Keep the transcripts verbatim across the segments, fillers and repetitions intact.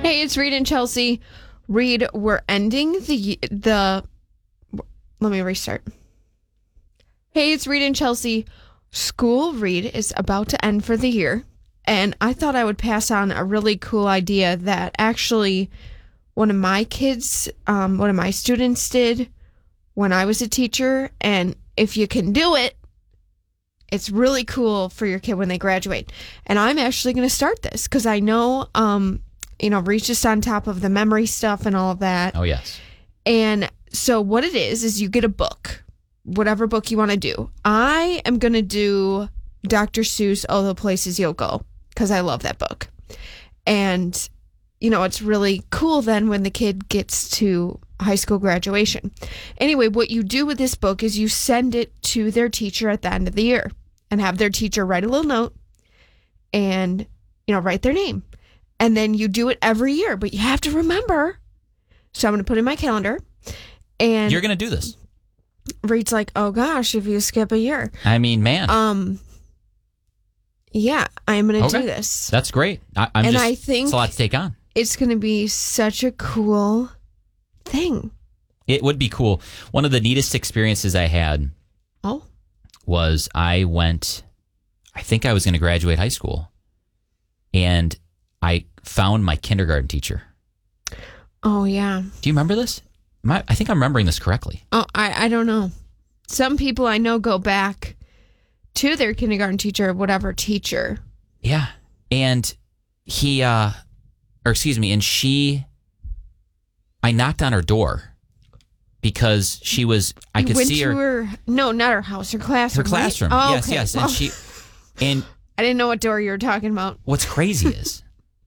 Hey, it's Reed and Chelsea. Reed, we're ending the the. Let me restart. Hey, it's Reed and Chelsea. School, Reed, is about to end for the year, and I thought I would pass on a really cool idea that actually one of my kids, um, one of my students did when I was a teacher, and if you can do it, it's really cool for your kid when they graduate. And I'm actually going to start this because I know, um, you know, Reed's just on top of the memory stuff and all of that. Oh, yes. And so what it is, is you get a book, whatever book you want to do. I am going to do Doctor Seuss, All the Places You'll Go, because I love that book. And, you know, it's really cool then when the kid gets to high school graduation. Anyway, what you do with this book is you send it to their teacher at the end of the year and have their teacher write a little note and, you know, write their name. And then you do it every year, but you have to remember. So I'm going to put it in my calendar. And you're going to do this. Reed's like, oh gosh, if you skip a year. I mean, man. Um, yeah, I'm going to Okay. do this. That's great. I, I'm And just, I think it's a lot to take on. It's going to be such a cool thing. It would be cool. One of the neatest experiences I had Oh. was I went, I think I was going to graduate high school, and I found my kindergarten teacher. Oh, yeah. Do you remember this? Am I, I think I'm remembering this correctly. Oh, I, I don't know. Some people I know go back to their kindergarten teacher, whatever teacher. Yeah. And he, uh, or excuse me, and she, I knocked on her door because she was, I You could went see to her. her. No, not her house, her classroom. Her classroom. Right? Oh, yes, okay. yes. Well, And she, and I didn't know what door you were talking about. what's crazy is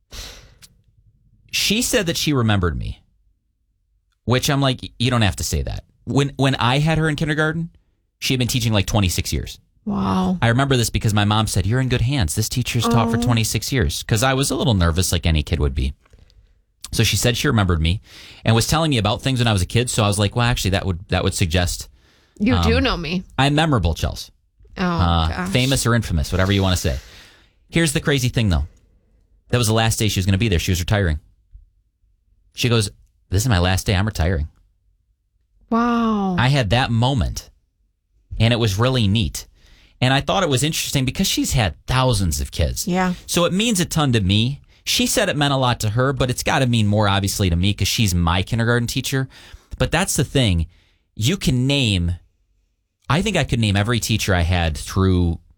she said that she remembered me, which I'm like, you don't have to say that. When when I had her in kindergarten, she had been teaching like twenty-six years. Wow. I remember this because my mom said, you're in good hands. This teacher's taught for Oh. twenty-six years. Because I was a little nervous like any kid would be. So she said she remembered me and was telling me about things when I was a kid. So I was like, well, actually, that would that would suggest You um, do know me. I'm memorable, Chels. Oh, Uh, gosh. famous or infamous, whatever you want to say. Here's the crazy thing, though. That was the last day she was going to be there. She was retiring. She goes, this is my last day. I'm retiring. Wow. I had that moment, and it was really neat. And I thought it was interesting because she's had thousands of kids. Yeah. So it means a ton to me. She said it meant a lot to her, but it's got to mean more, obviously, to me because she's my kindergarten teacher. But that's the thing. You can name, I think I could name every teacher I had through